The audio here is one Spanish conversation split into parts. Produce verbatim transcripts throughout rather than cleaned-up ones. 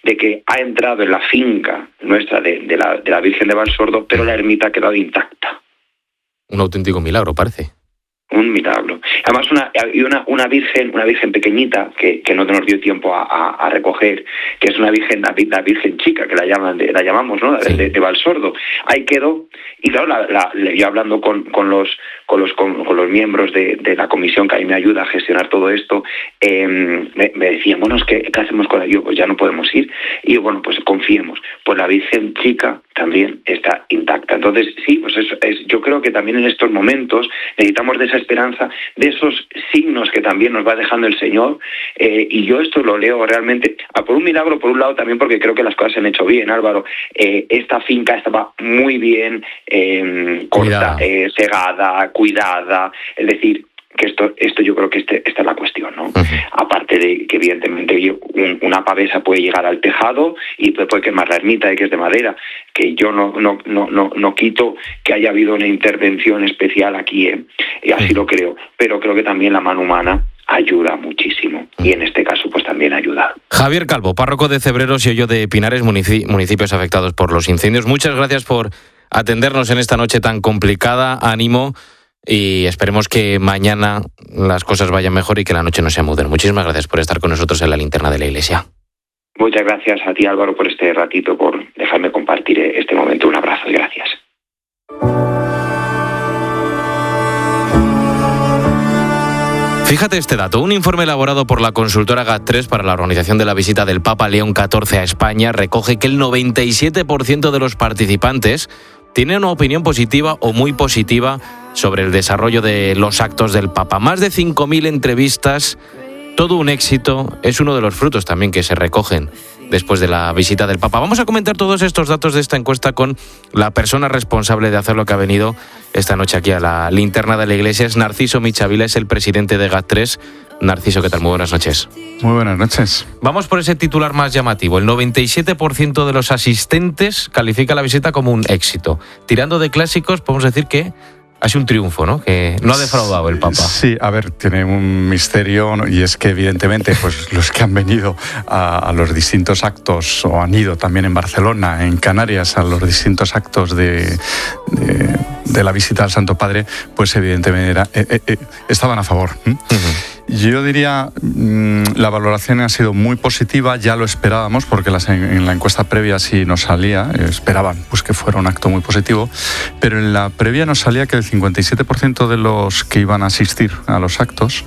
de que ha entrado en la finca nuestra de, de, la, de la Virgen de Valsordo, pero la ermita ha quedado intacta. Un auténtico milagro, parece. Un milagro. Además, una, y una, una virgen, una virgen pequeñita que, que no nos dio tiempo a, a, a recoger, que es una virgen, la, la virgen chica, que la llaman, de, la llamamos, ¿no? Sí. De, de Valsordo. Ahí quedó. Y claro, la, la, yo hablando con, con los con los con, con los miembros de, de la comisión que ahí me ayuda a gestionar todo esto, eh, me, me decían, bueno, es que ¿qué hacemos con ello? Pues ya no podemos ir. Y yo, bueno, pues confiemos. Pues la virgen chica también está intacta. Entonces, sí, pues es, es, yo creo que también en estos momentos necesitamos de esa esperanza, de esos signos que también nos va dejando el Señor, eh, y yo esto lo leo realmente, a por un milagro, por un lado también porque creo que las cosas se han hecho bien, Álvaro. Eh, esta finca estaba muy bien eh, corta, eh, segada, cuidada, es decir, que esto esto yo creo que este, esta es la cuestión, ¿no? Uh-huh. Aparte de que evidentemente un, una pavesa puede llegar al tejado y puede quemar la ermita y que es de madera, que yo no no no no, no quito que haya habido una intervención especial aquí, ¿eh? Y así uh-huh. lo creo, pero creo que también la mano humana ayuda muchísimo, y en este caso pues también ayuda. Javier Calvo, párroco de Cebreros y Hoyo de Pinares, munici- municipios afectados por los incendios. Muchas gracias por atendernos en esta noche tan complicada. Ánimo. Y esperemos que mañana las cosas vayan mejor y que la noche no sea muda. Muchísimas gracias por estar con nosotros en la linterna de la Iglesia. Muchas gracias a ti, Álvaro, por este ratito, por dejarme compartir este momento. Un abrazo y gracias. Fíjate este dato. Un informe elaborado por la consultora GAT tres para la organización de la visita del Papa León catorce a España recoge que el noventa y siete por ciento de los participantes tiene una opinión positiva o muy positiva sobre el desarrollo de los actos del Papa. Más de cinco mil entrevistas, todo un éxito, es uno de los frutos también que se recogen después de la visita del Papa. Vamos a comentar todos estos datos de esta encuesta con la persona responsable de hacerlo, que ha venido esta noche aquí a la linterna de la Iglesia. Es Narciso Michavila, es el presidente de GAT tres. Narciso, ¿qué tal? Muy buenas noches. Muy buenas noches. Vamos por ese titular más llamativo. El noventa y siete por ciento de los asistentes califica la visita como un éxito. Tirando de clásicos, podemos decir que ha sido un triunfo, ¿no? Que no ha defraudado el Papa. Sí, a ver, tiene un misterio, ¿no? Y es que evidentemente pues los que han venido a, a los distintos actos, o han ido también en Barcelona, en Canarias, a los distintos actos de, de, de la visita al Santo Padre, pues evidentemente era, eh, eh, estaban a favor. ¿eh? Uh-huh. Yo diría, la valoración ha sido muy positiva, ya lo esperábamos, porque las, en la encuesta previa sí nos salía, esperaban pues que fuera un acto muy positivo, pero en la previa nos salía que el cincuenta y siete por ciento de los que iban a asistir a los actos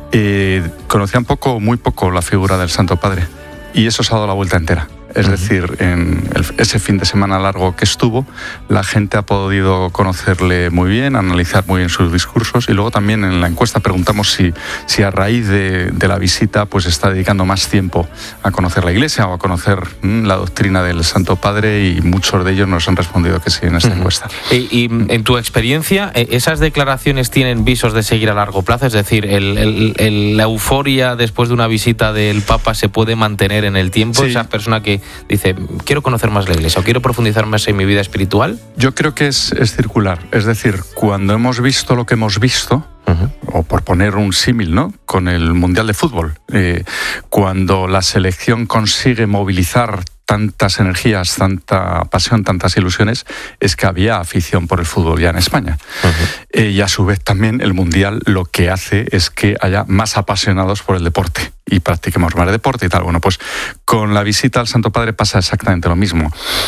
eh, conocían poco o muy poco la figura del Santo Padre, y eso se ha dado la vuelta entera. Es decir, en el, ese fin de semana largo que estuvo, la gente ha podido conocerle muy bien, analizar muy bien sus discursos, y luego también en la encuesta preguntamos si, si a raíz de, de la visita pues está dedicando más tiempo a conocer la Iglesia o a conocer mmm, la doctrina del Santo Padre, y muchos de ellos nos han respondido que sí en esta uh-huh. encuesta. Y, y en tu experiencia, ¿esas declaraciones tienen visos de seguir a largo plazo? Es decir, el, el, el, la euforia después de una visita del Papa se puede mantener en el tiempo. Sí. Esa persona que dice, quiero conocer más la Iglesia o quiero profundizar más en mi vida espiritual. Yo creo que es, es circular. Es decir, cuando hemos visto lo que hemos visto, uh-huh. o por poner un símil, ¿no?, con el Mundial de Fútbol, eh, cuando la selección consigue movilizar tantas energías, tanta pasión, tantas ilusiones, es que había afición por el fútbol ya en España. Uh-huh. Eh, y a su vez también el Mundial lo que hace es que haya más apasionados por el deporte y practiquemos más deporte y tal. Bueno, pues con la visita al Santo Padre pasa exactamente lo mismo.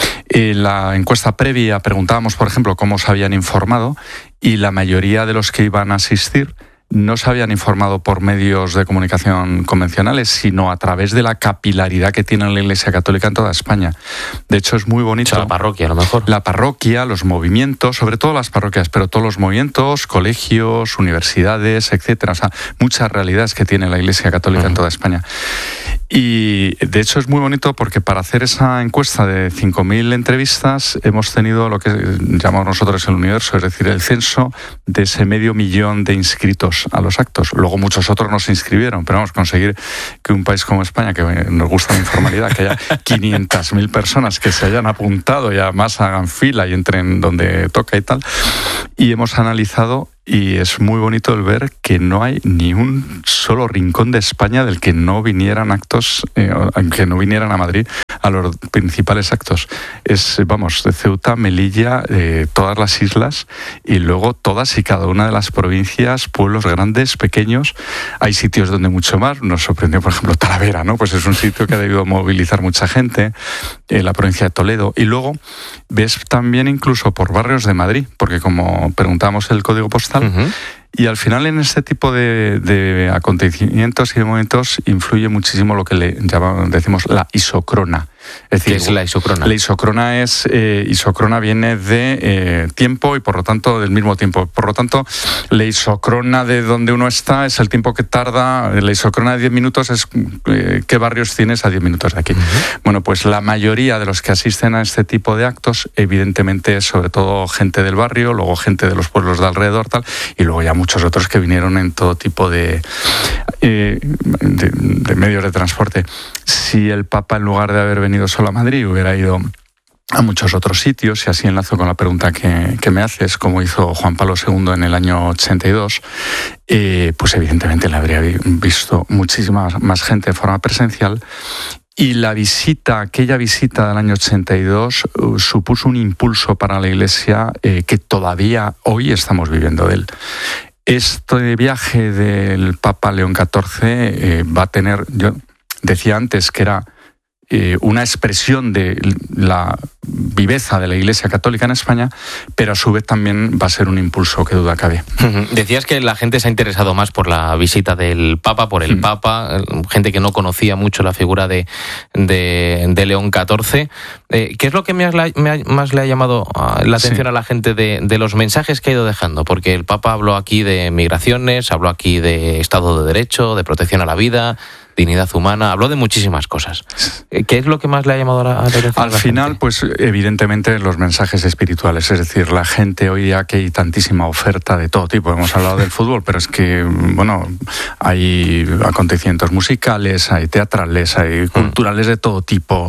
En la encuesta previa preguntábamos, por ejemplo, cómo se habían informado, y la mayoría de los que iban a asistir no se habían informado por medios de comunicación convencionales, sino a través de la capilaridad que tiene la Iglesia Católica en toda España. De hecho, es muy bonito. O sea, la parroquia, a lo mejor. La parroquia, los movimientos, sobre todo las parroquias, pero todos los movimientos, colegios, universidades, etcétera. O sea, muchas realidades que tiene la Iglesia Católica uh-huh. en toda España. Y de hecho es muy bonito porque para hacer esa encuesta de cinco mil entrevistas hemos tenido lo que llamamos nosotros el universo, es decir, el censo de ese medio millón de inscritos a los actos. Luego muchos otros no se inscribieron, pero vamos, conseguir que un país como España, que nos gusta la informalidad, que haya quinientas mil personas que se hayan apuntado y además hagan fila y entren donde toca y tal. Y hemos analizado, y es muy bonito el ver que no hay ni un solo rincón de España del que no vinieran actos, eh, que no vinieran a Madrid a los principales actos. Es, vamos, de Ceuta, Melilla, eh, todas las islas y luego todas y cada una de las provincias, pueblos grandes, pequeños. Hay sitios donde mucho más. Nos sorprendió, por ejemplo, Talavera, ¿no? Pues es un sitio que ha debido movilizar mucha gente, eh, la provincia de Toledo. Y luego ves también incluso por barrios de Madrid, porque como preguntamos el código postal, uh-huh. Y al final en este tipo de, de acontecimientos y de momentos influye muchísimo lo que le llamamos, decimos la isocrona. Es decir, ¿qué es la isocrona? La isocrona es eh, isocrona viene de eh, tiempo y por lo tanto del mismo tiempo. Por lo tanto, la isocrona de donde uno está es el tiempo que tarda. La isocrona de diez minutos es eh, qué barrios tienes a diez minutos de aquí. Uh-huh. Bueno, pues la mayoría de los que asisten a este tipo de actos, evidentemente, es sobre todo gente del barrio, luego gente de los pueblos de alrededor, tal, y luego ya muchos otros que vinieron en todo tipo de, eh, de, de medios de transporte. Si el Papa, en lugar de haber venido solo a Madrid, hubiera ido a muchos otros sitios, y así enlazo con la pregunta que, que me haces, como hizo Juan Pablo segundo en el año ochenta y dos, eh, pues evidentemente le habría visto muchísima más gente de forma presencial. Y la visita, aquella visita del año ochenta y dos, uh, supuso un impulso para la Iglesia eh, que todavía hoy estamos viviendo de él. Este viaje del Papa León catorce eh, va a tener, yo decía antes que era eh, una expresión de la viveza de la Iglesia Católica en España, pero a su vez también va a ser un impulso que duda cabe. Decías que la gente se ha interesado más por la visita del Papa, por el mm. Papa, gente que no conocía mucho la figura de, de, de León catorce. Eh, ¿Qué es lo que más, la, más le ha llamado la atención sí. a la gente de, de los mensajes que ha ido dejando? Porque el Papa habló aquí de migraciones, habló aquí de Estado de Derecho, de protección a la vida, dignidad humana, habló de muchísimas cosas. ¿Qué es lo que más le ha llamado la atención? Al final, gente? Pues evidentemente los mensajes espirituales, es decir, la gente hoy día que hay tantísima oferta de todo tipo. Hemos hablado del fútbol, pero es que, bueno, hay acontecimientos musicales, hay teatrales, hay culturales de todo tipo,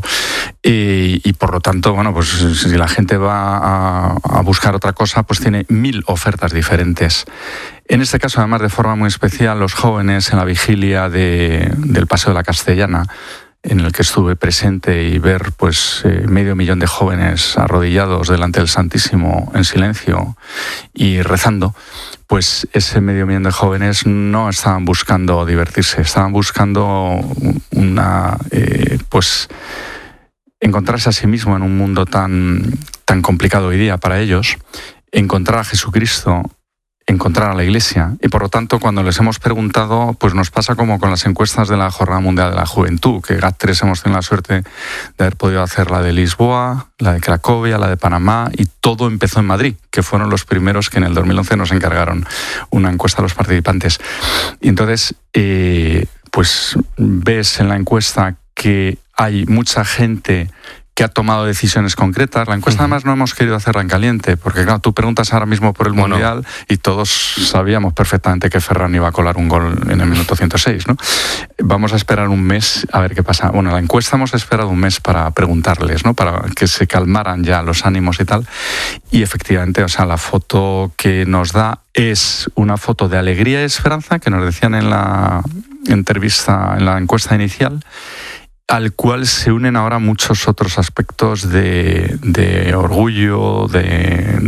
y, y por lo tanto, bueno, pues si la gente va a, a buscar otra cosa, pues tiene mil ofertas diferentes. En este caso, además, de forma muy especial, los jóvenes en la vigilia de, del Paseo de la Castellana, en el que estuve presente, y ver pues eh, medio millón de jóvenes arrodillados delante del Santísimo en silencio y rezando, pues ese medio millón de jóvenes no estaban buscando divertirse, estaban buscando una eh, pues encontrarse a sí mismo en un mundo tan, tan complicado hoy día para ellos, encontrar a Jesucristo, encontrar a la Iglesia. Y por lo tanto, cuando les hemos preguntado, pues nos pasa como con las encuestas de la Jornada Mundial de la Juventud, que GAT tres hemos tenido la suerte de haber podido hacer la de Lisboa, la de Cracovia, la de Panamá, y todo empezó en Madrid, que fueron los primeros que en el dos mil once nos encargaron una encuesta a los participantes. Y entonces, eh, pues ves en la encuesta que hay mucha gente que ha tomado decisiones concretas. La encuesta, uh-huh. además, no hemos querido hacerla en caliente, porque claro, tú preguntas ahora mismo por el bueno. Mundial y todos sabíamos perfectamente que Ferran iba a colar un gol en el minuto ciento seis, ¿no? Vamos a esperar un mes a ver qué pasa. Bueno, la encuesta hemos esperado un mes para preguntarles, ¿no? Para que se calmaran ya los ánimos y tal. Y efectivamente, o sea, la foto que nos da es una foto de alegría y esperanza, que nos decían en la entrevista, en la encuesta inicial, al cual se unen ahora muchos otros aspectos de, de orgullo, de,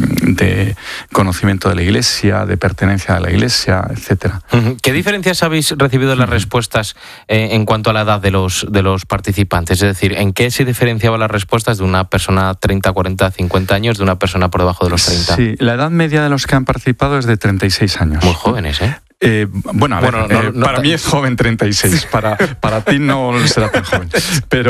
de conocimiento de la Iglesia, de pertenencia a la Iglesia, etcétera. ¿Qué diferencias habéis recibido en las respuestas eh, en cuanto a la edad de los, de los participantes? Es decir, ¿en qué se diferenciaban las respuestas de una persona treinta, cuarenta, cincuenta años de una persona por debajo de los treinta? Sí, la edad media de los que han participado es de treinta y seis años. Muy jóvenes, ¿eh? Eh, bueno, a bueno, ver, no, eh, no, para no, mí es joven treinta y seis, para, para ti no será tan joven, pero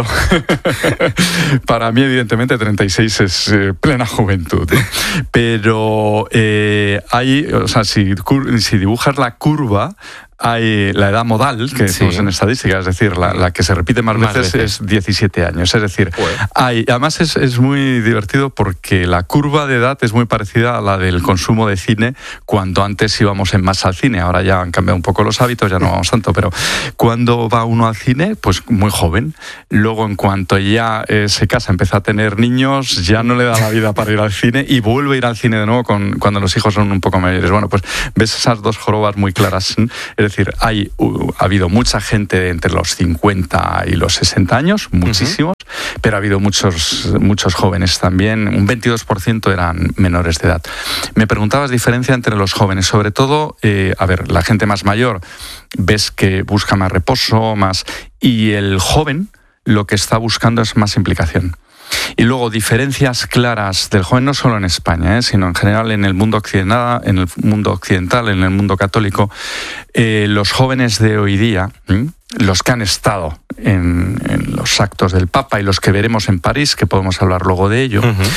para mí evidentemente treinta y seis es eh, plena juventud, ¿eh? Pero eh, hay, o sea, si, si dibujas la curva, hay la edad modal, que decimos sí. en estadística, es decir, la, la que se repite más, más veces, veces es diecisiete años. Es decir, pues. hay, además es, es muy divertido porque la curva de edad es muy parecida a la del consumo de cine, cuando antes íbamos en masa al cine. Ahora ya han cambiado un poco los hábitos, ya no vamos tanto, pero cuando va uno al cine, pues muy joven. Luego, en cuanto ya eh, se casa, empieza a tener niños, ya no le da la vida para ir al cine y vuelve a ir al cine de nuevo con, cuando los hijos son un poco mayores. Bueno, pues ves esas dos jorobas muy claras. Es decir, hay, uh, ha habido mucha gente entre los cincuenta y los sesenta años, muchísimos, uh-huh. pero ha habido muchos, muchos jóvenes también. Un veintidós por ciento eran menores de edad. Me preguntabas diferencia entre los jóvenes, sobre todo, eh, a ver, la gente más mayor, ves que busca más reposo, más... Y el joven lo que está buscando es más implicación. Y luego diferencias claras del joven no solo en España, ¿eh? sino en general en el mundo occidental, en el mundo occidental, en el mundo católico. Eh, los jóvenes de hoy día, ¿eh? los que han estado en, en los actos del Papa y los que veremos en París, que podemos hablar luego de ello, uh-huh.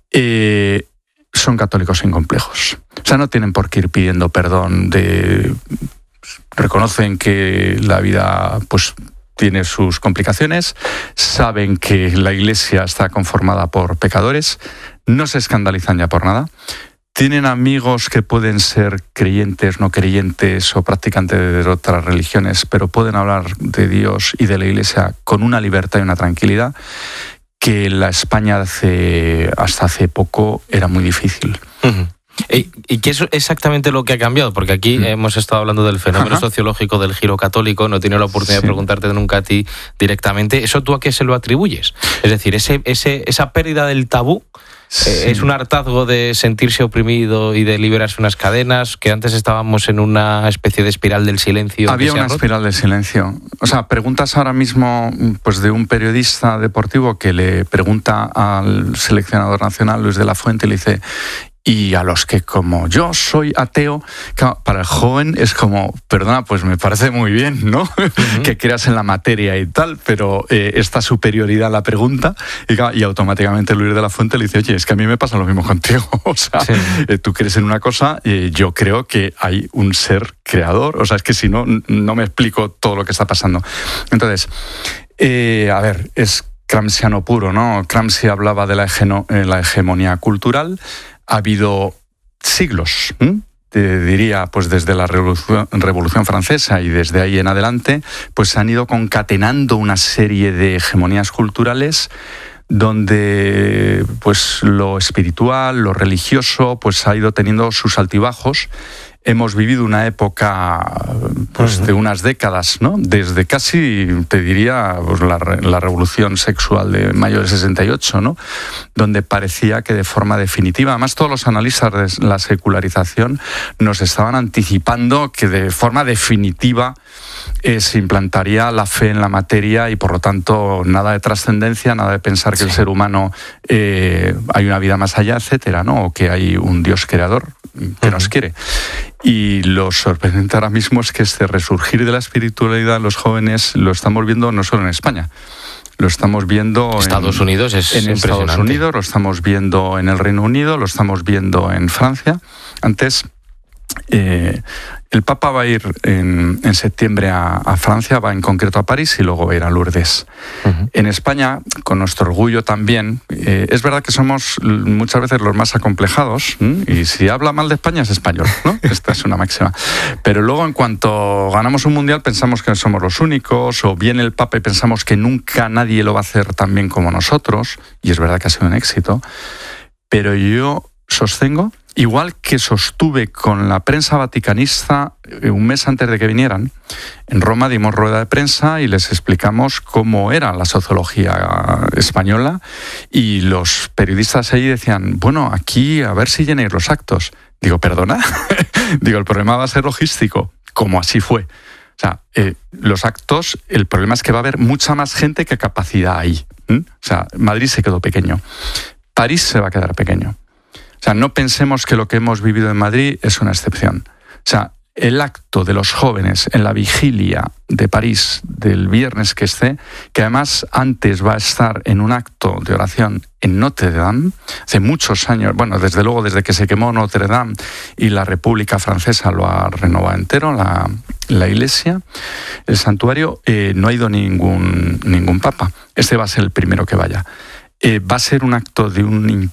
eh, son católicos sin complejos. O sea, no tienen por qué ir pidiendo perdón. De, reconocen que la vida, pues, tiene sus complicaciones, saben que la Iglesia está conformada por pecadores, no se escandalizan ya por nada, tienen amigos que pueden ser creyentes, no creyentes o practicantes de otras religiones, pero pueden hablar de Dios y de la Iglesia con una libertad y una tranquilidad que la España hace, hasta hace poco era muy difícil. Uh-huh. ¿Y, ¿Y qué es exactamente lo que ha cambiado? Porque aquí mm. hemos estado hablando del fenómeno Ajá. sociológico del giro católico, no he tenido la oportunidad sí. de preguntarte nunca a ti directamente. ¿Eso tú a qué se lo atribuyes? Es decir, ese, ese, esa pérdida del tabú, sí. eh, ¿es un hartazgo de sentirse oprimido y de liberarse unas cadenas? Que antes estábamos en una especie de espiral del silencio. Había una espiral del silencio. O sea, preguntas ahora mismo pues de un periodista deportivo que le pregunta al seleccionador nacional, Luis de la Fuente, y le dice... Y a los que, como yo soy ateo, para el joven es como, perdona, pues me parece muy bien, ¿no? Uh-huh. que creas en la materia y tal, pero eh, esta superioridad a la pregunta, y, y automáticamente Luis de la Fuente le dice, oye, es que a mí me pasa lo mismo contigo. O sea, sí. eh, tú crees en una cosa, eh, yo creo que hay un ser creador. O sea, es que si no, no me explico todo lo que está pasando. Entonces, eh, a ver, es gramsciano puro, ¿no? Gramsci hablaba de la, hegeno, eh, la hegemonía cultural. Ha habido siglos, ¿eh? Te diría, pues desde la Revolución, Revolución Francesa y desde ahí en adelante, pues se han ido concatenando una serie de hegemonías culturales donde pues lo espiritual, lo religioso, pues ha ido teniendo sus altibajos. Hemos vivido una época pues, uh-huh. de unas décadas, ¿no? Desde casi, te diría, pues, la, la revolución sexual de mayo del sesenta y ocho, ¿no? Donde parecía que de forma definitiva, además todos los analistas de la secularización nos estaban anticipando que de forma definitiva eh, se implantaría la fe en la materia y por lo tanto nada de trascendencia, nada de pensar que sí. el ser humano eh, hay una vida más allá, etcétera, ¿no? O que hay un Dios creador que uh-huh. nos quiere. Y lo sorprendente ahora mismo es que este resurgir de la espiritualidad en los jóvenes lo estamos viendo no solo en España, lo estamos viendo Estados en, Unidos es en Estados Unidos, lo estamos viendo en el Reino Unido, lo estamos viendo en Francia. Antes, eh, el Papa va a ir en, en septiembre a, a Francia, va en concreto a París y luego va a ir a Lourdes. Uh-huh. En España, con nuestro orgullo también, eh, es verdad que somos muchas veces los más acomplejados, ¿eh? Y si habla mal de España es español, ¿no? Esta es una máxima. Pero luego en cuanto ganamos un mundial pensamos que somos los únicos, o viene el Papa y pensamos que nunca nadie lo va a hacer tan bien como nosotros, y es verdad que ha sido un éxito, pero yo sostengo, igual que sostuve con la prensa vaticanista un mes antes de que vinieran, en Roma dimos rueda de prensa y les explicamos cómo era la sociología española y los periodistas ahí decían, bueno, aquí a ver si llenáis los actos. Digo, ¿perdona? Digo, el problema va a ser logístico, como así fue. O sea, eh, los actos, el problema es que va a haber mucha más gente que capacidad ahí. ¿Mm? O sea, Madrid se quedó pequeño. París se va a quedar pequeño. O sea, no pensemos que lo que hemos vivido en Madrid es una excepción. O sea, el acto de los jóvenes en la vigilia de París del viernes que esté, que además antes va a estar en un acto de oración en Notre Dame, hace muchos años, bueno, desde luego desde que se quemó Notre Dame y la República Francesa lo ha renovado entero, la, la iglesia, el santuario, eh, no ha ido ningún, ningún papa. Este va a ser el primero que vaya. Eh, va a ser un acto de un impacto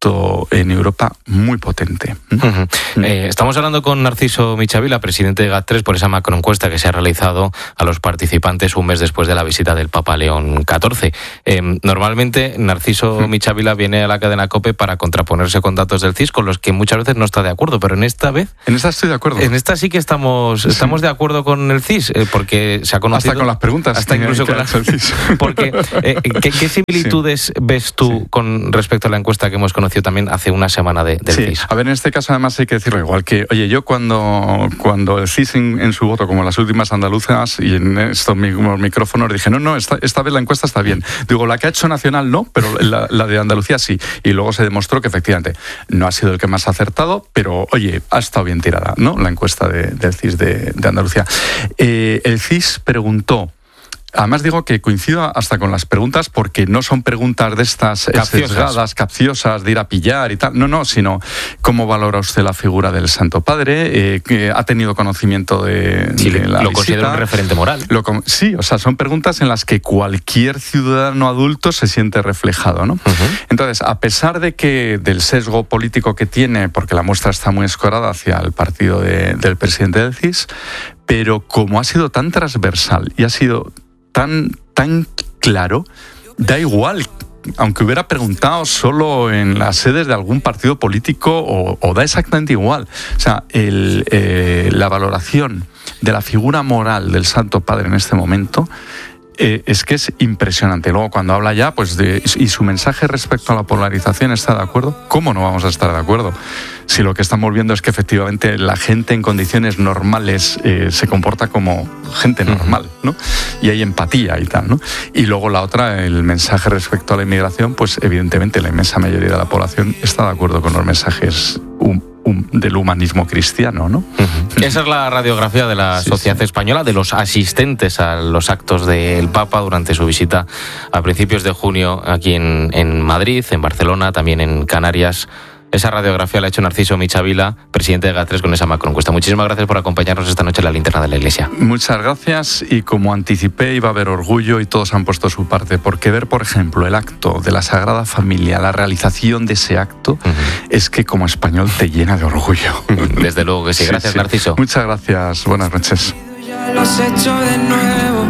visto en Europa muy potente. Uh-huh. Eh, estamos hablando con Narciso Michavila, presidente de GAT tres, por esa macroencuesta que se ha realizado a los participantes un mes después de la visita del Papa León catorce. Eh, normalmente Narciso uh-huh. Michavila viene a la cadena COPE para contraponerse con datos del C I S con los que muchas veces no está de acuerdo, pero en esta vez... En esta estoy de acuerdo. En esta sí que estamos, sí. estamos de acuerdo con el C I S, eh, porque se ha conocido... Hasta con las preguntas. Hasta incluso con las... el C I S. Porque, eh, ¿qué, ¿qué similitudes sí. ves tú sí. con respecto a la encuesta que hemos conocido también hace una semana de, del sí. C I S? A ver, en este caso además hay que decirlo igual que, oye, yo cuando, cuando el C I S en, en su voto, como en las últimas andaluzas y en estos micrófonos, dije, no, no, esta, esta vez la encuesta está bien. Digo, la que ha hecho Nacional no, pero la, la de Andalucía sí. Y luego se demostró que efectivamente no ha sido el que más ha acertado, pero oye, ha estado bien tirada, ¿no? La encuesta de, del C I S de, de Andalucía. Eh, el C I S preguntó. Además digo que coincido hasta con las preguntas porque no son preguntas de estas capciosas. sesgadas, capciosas, de ir a pillar y tal. No, no, sino cómo valora usted la figura del Santo Padre, eh, que ha tenido conocimiento de, sí, de la lo visita. Considera un referente moral. Lo, sí, o sea, son preguntas en las que cualquier ciudadano adulto se siente reflejado, ¿no? Uh-huh. Entonces, a pesar de que del sesgo político que tiene, porque la muestra está muy escorada hacia el partido de, del presidente del C I S, pero como ha sido tan transversal y ha sido tan, tan claro, da igual, aunque hubiera preguntado solo en las sedes de algún partido político, o, o da exactamente igual. O sea, el, eh, la valoración de la figura moral del Santo Padre en este momento eh, es que es impresionante. Luego, cuando habla ya, pues de, y su mensaje respecto a la polarización, ¿está de acuerdo? ¿Cómo no vamos a estar de acuerdo? Si lo que estamos viendo es que efectivamente la gente en condiciones normales eh, se comporta como gente normal, ¿no? Y hay empatía y tal, ¿no? Y luego la otra, el mensaje respecto a la inmigración, pues evidentemente la inmensa mayoría de la población está de acuerdo con los mensajes um, um, del humanismo cristiano, ¿no? Uh-huh. Esa es la radiografía de la sí, sociedad sí. española, de los asistentes a los actos del Papa durante su visita a principios de junio aquí en, en Madrid, en Barcelona, también en Canarias. Esa radiografía la ha hecho Narciso Michavila, presidente de GAT tres, con esa macroencuesta. Muchísimas gracias por acompañarnos esta noche en la linterna de la Iglesia. Muchas gracias, y como anticipé, iba a haber orgullo y todos han puesto su parte, porque ver, por ejemplo, el acto de la Sagrada Familia, la realización de ese acto, uh-huh. es que como español te llena de orgullo. Desde luego que sí. Gracias, sí, sí. Narciso. Muchas gracias. Buenas noches. Ya lo has hecho de nuevo.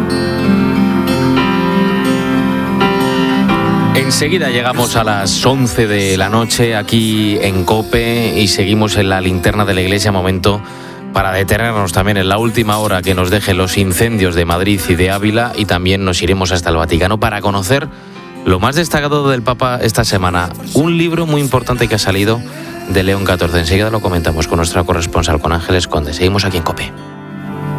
Enseguida llegamos a las once de la noche aquí en COPE y seguimos en la linterna de la Iglesia, momento para detenernos también en la última hora que nos dejen los incendios de Madrid y de Ávila, y también nos iremos hasta el Vaticano para conocer lo más destacado del Papa esta semana. Un libro muy importante que ha salido de León catorce. Enseguida lo comentamos con nuestra corresponsal, con Ángeles Conde. Seguimos aquí en COPE.